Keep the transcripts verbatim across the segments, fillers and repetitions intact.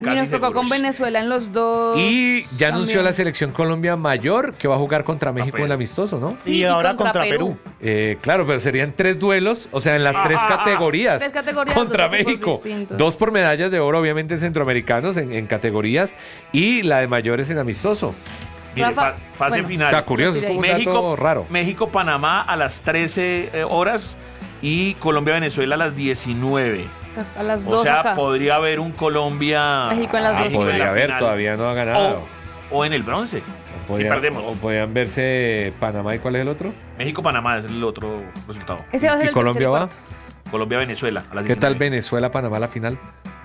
Y nos tocó seguros. con Venezuela en los dos. Y ya anunció también. la selección Colombia mayor que va a jugar contra México Papel. en el amistoso, ¿no? Sí, y y ahora contra contra, Perú. Perú. Eh, claro, pero serían tres duelos, o sea, en las tres categorías. Tres categorías, contra dos equipos México. distintos. Dos por medallas de oro, obviamente, centroamericanos en, en categorías, y la de mayores en amistoso. Mire, Rafa, fa- fase bueno. O final. sea, curioso, es como un dato México, raro. México-Panamá a las trece eh, horas y Colombia-Venezuela a las diecinueve. A las O dos sea, acá. podría haber un Colombia... México en las Ah, dos. México en podría la haber, final. todavía no ha ganado. O, o en el bronce. O Si podían, perdemos. o podían verse Panamá, ¿y cuál es el otro? México-Panamá es el otro resultado. Ese va a ser ¿Y el Colombia tercer y va? cuarto. Colombia-Venezuela a las ¿Qué tal diecinueve. Venezuela-Panamá la final?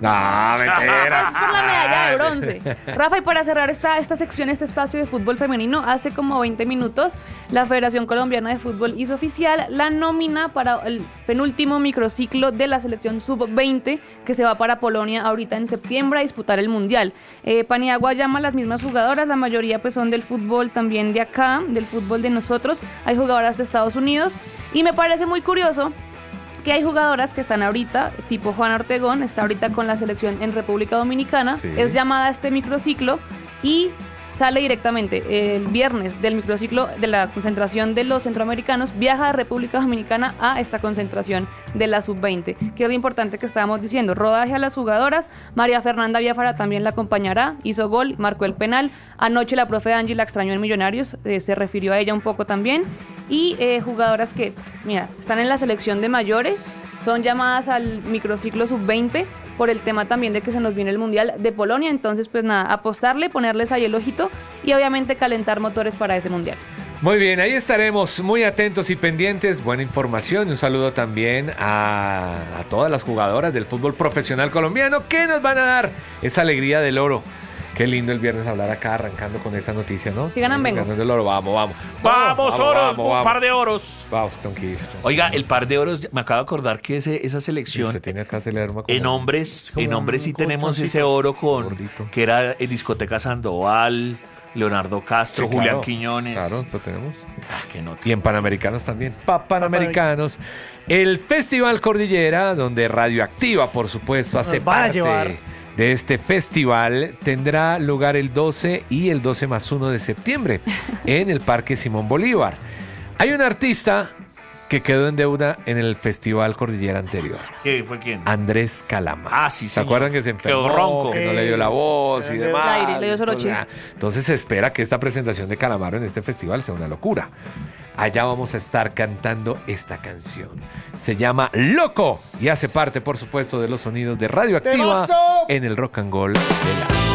No, mentira. Por la medalla de bronce. Rafa, y para cerrar esta, esta sección, este espacio de fútbol femenino, hace como veinte minutos la Federación Colombiana de Fútbol hizo oficial la nómina para el penúltimo microciclo de la selección sub veinte que se va para Polonia ahorita en septiembre a disputar el Mundial. Eh, Paniagua llama a las mismas jugadoras, la mayoría pues son del fútbol también de acá, del fútbol de nosotros. Hay jugadoras de Estados Unidos y me parece muy curioso que hay jugadoras que están ahorita, tipo Juana Ortegón, está ahorita con la selección en República Dominicana, Sí. es llamada a este microciclo y sale directamente el viernes del microciclo de la concentración de los centroamericanos, viaja a República Dominicana a esta concentración de la sub veinte, que es lo importante que estábamos diciendo, rodaje a las jugadoras, María Fernanda Biafara también la acompañará, hizo gol, marcó el penal, anoche la profe Angie la extrañó en Millonarios, eh, se refirió a ella un poco también, y eh, jugadoras que, mira, están en la selección de mayores, son llamadas al microciclo sub veinte por el tema también de que se nos viene el Mundial de Polonia, entonces pues nada, apostarle, ponerles ahí el ojito y obviamente calentar motores para ese Mundial. Muy bien, ahí estaremos muy atentos y pendientes. Buena información y un saludo también a, a todas las jugadoras del fútbol profesional colombiano que nos van a dar esa alegría del oro. Qué lindo el viernes hablar acá arrancando con esa noticia, ¿no? Si ganan, vengo. Ganando el oro, vamos, vamos. ¡Vamos, oros! Vamos, un vamos. par de oros. Vamos, tranquilo. Oiga, el par de oros, me acabo de acordar que ese, esa Y selección... usted tiene acá acelerma como- En hombres, como en hombres sí un tenemos colchoncito. ese oro con Gordito. que era en Discoteca Sandoval, Leonardo Castro, Sí, Julián claro. Quiñones. Claro, lo tenemos. Ah, qué nota. Y en Panamericanos también. Pa Panamericanos. El Festival Cordillera, donde Radioactiva, por supuesto, hace Nos van a parte llevar. de este festival, tendrá lugar el doce y el doce más uno de septiembre en el Parque Simón Bolívar. Hay un artista que quedó en deuda en el Festival Cordillera anterior. ¿Qué fue quién? Andrés Calama. Ah, sí, ¿Se señor. acuerdan que se enfermó, Quedó ronco. que no le dio la voz y Eh, demás? el aire, le dio soroche. Entonces, ah, entonces se espera que esta presentación de Calamaro en este festival sea una locura. Allá vamos a estar cantando esta canción. Se llama Loco y hace parte, por supuesto, de los sonidos de Radioactiva ¡Temazo! en el Rock and Roll de la...